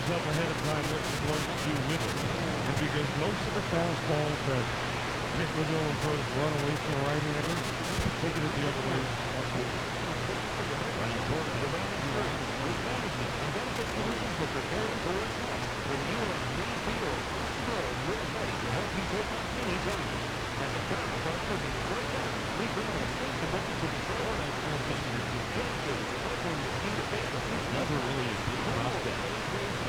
knows up ahead of time what you're going to do with it. And because most of the fastballs that Nick Lindell and Pros run away from a right-hander, take it the other way. Running toward the batter first. With management and benefit solutions for preparing for what's next. When you are in midfield, Pros will be ready to help you take off anytime. And the travel partner is right now. We bring a safe and button to control our night transmission. You can't do it. Never really a big prospect.